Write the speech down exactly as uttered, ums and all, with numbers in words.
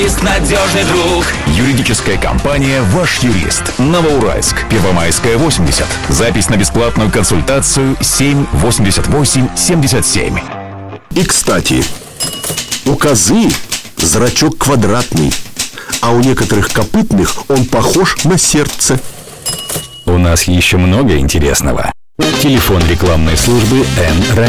Надежный друг. Юридическая компания «Ваш юрист». Новоуральск, Первомайская, восемьдесят. Запись на бесплатную консультацию семь восемьдесят восемь семьдесят семь. И, кстати, у козы зрачок квадратный, а у некоторых копытных он похож на сердце. У нас еще много интересного. Телефон рекламной службы Н-Р.